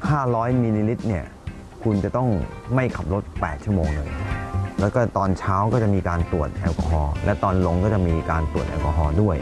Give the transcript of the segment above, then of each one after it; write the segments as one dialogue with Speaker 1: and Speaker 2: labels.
Speaker 1: 500มิลลิลิตรเนี่ยคุณจะต้องไม่ขับรถ8ชั่วโมงเลยแล้วก็ตอนเช้าก็จะมีการตรวจแอลกอฮอล์และตอนลงก็จะมีการตรวจแอลกอฮอล์ด้วย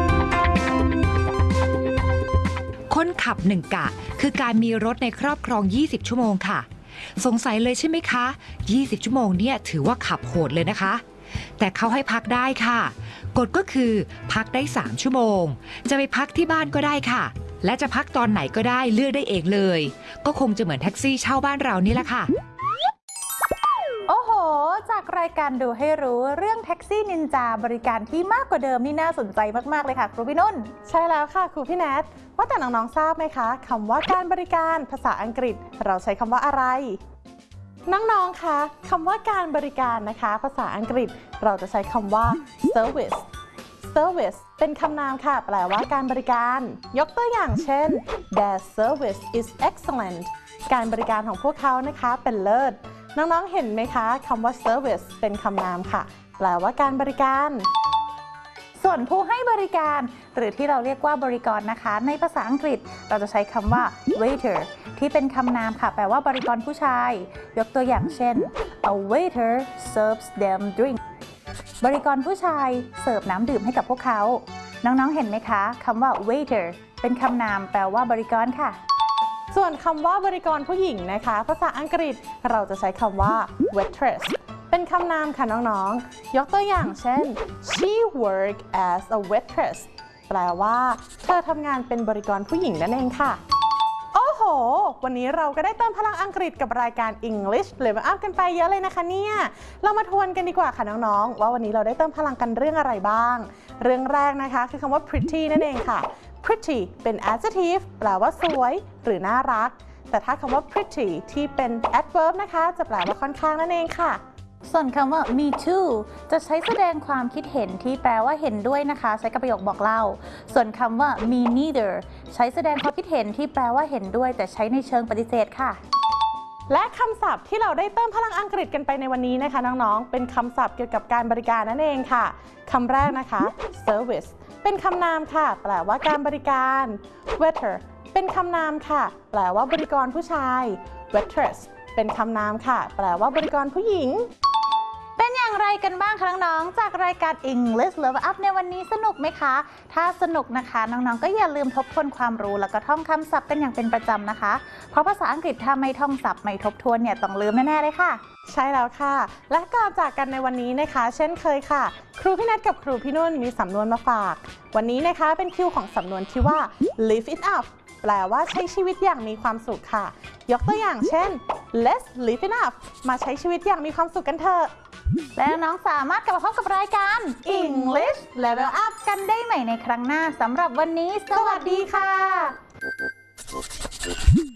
Speaker 2: คนขับ1กะคือการมีรถในครอบครอง20ชั่วโมงค่ะสงสัยเลยใช่ไหมคะ20ชั่วโมงเนี่ยถือว่าขับโหดเลยนะคะแต่เขาให้พักได้ค่ะกฎก็คือพักได้3ชั่วโมงจะไปพักที่บ้านก็ได้ค่ะและจะพักตอนไหนก็ได้เลือกได้เองเลยก็คงจะเหมือนแท็กซี่เช่าบ้านเรานี่แหละค่ะ
Speaker 3: โอ้โหจากรายการดูให้รู้เรื่องแท็กซี่นินจาบริการที่มากกว่าเดิมนี่น่าสนใจมากๆเลยค่ะครูพี่นุ่นใช่แล้วค่ะครูพี่แนทว่าแต่น้องๆทราบไหมคะคำว่าการบริการภาษาอังกฤษเราใช้คำว่าอะไรน้องๆคะคำว่าการบริการนะคะภาษาอังกฤษเราจะใช้คำว่า service service เป็นคำนามค่ะแปลว่าการบริการยกตัวอย่างเช่น their service is excellent การบริการของพวกเขานะคะเป็นเลิศน้องๆเห็นไหมคะคำว่า service เป็นคำนามค่ะแปลว่าการบริการส่วนผู้ให้บริการหรือที่เราเรียกว่าบริกรนะคะในภาษาอังกฤษเราจะใช้คำว่า waiter ที่เป็นคำนามค่ะแปลว่าบริกรผู้ชายยกตัวอย่างเช่น a waiter serves them drink บริกรผู้ชายเสิร์ฟน้ำดื่มให้กับพวกเขาน้องๆเห็นไหมคะคำว่า waiter เป็นคำนามแปลว่าบริกรค่ะส่วนคำว่าบริกรผู้หญิงนะคะภาษาอังกฤษเราจะใช้คำว่า waitress เป็นคำนามค่ะน้องๆยกตัวอย่างเช่น she worked as a waitress แปลว่าเธอทำงานเป็นบริกรผู้หญิงนั่นเองค่ะโอ้โหวันนี้เราก็ได้เติมพลังอังกฤษกับรายการ English Level Up กันไปเยอะเลยนะคะเนี่ยเรามาทวนกันดีกว่าค่ะน้องๆว่าวันนี้เราได้เติมพลังกันเรื่องอะไรบ้างเรื่องแรกนะคะคือคำว่า pretty นั่นเองค่ะ pretty เป็น adjective แปลว่าสวยหรือน่ารักแต่ถ้าคำว่า pretty ที่เป็น adverb นะคะจะแปลว่าค่อนข้างนั่นเองค่ะส่วนคำว่า me too จะใช้แสดงความคิดเห็นที่แปลว่าเห็นด้วยนะคะใช้กับประโยคบอกเล่าส่วนคำว่า me neither ใช้แสดงความคิดเห็นที่แปลว่าเห็นด้วยแต่ใช้ในเชิงปฏิเสธค่ะและคำศัพท์ที่เราได้เติมพลังอังกฤษกันไปในวันนี้นะคะน้องๆเป็นคำศัพท์เกี่ยวกับการบริการนั่นเองค่ะคำแรกนะคะ service เป็นคำนามค่ะแปลว่าการบริการ waiter เป็นคำนามค่ะแปลว่าบริกรผู้ชาย waitress เป็นคำนามค่ะแปลว่าบริกรผู้หญิงเป็นอย่างไรกันบ้างคะน้องๆจากรายการ English Level Up ในวันนี้สนุกไหมคะถ้าสนุกนะคะน้องๆก็อย่าลืมทบทวนความรู้แล้วก็ท่องคำศัพท์กันอย่างเป็นประจำนะคะเพราะภาษาอังกฤษถ้าไม่ท่องศัพท์ไม่ทบทวนเนี่ยต้องลืมแน่ๆเลยค่ะใช่แล้วค่ะและก่อนจากกันในวันนี้นะคะเช่นเคยค่ะครูพี่นัทกับครูพี่นุ่นมีสำนวนมาฝากวันนี้นะคะเป็นคิวของสำนวนที่ว่า live it up แปลว่าใช้ชีวิตอย่างมีความสุขค่ะยกตัวอย่างเช่น let's live it up มาใช้ชีวิตอย่างมีความสุขกันเถอะและน้องสามารถกลับมาพบกับรายการ English Level Up กันได้ใหม่ในครั้งหน้าสำหรับวันนี้สวัสดีค่ะ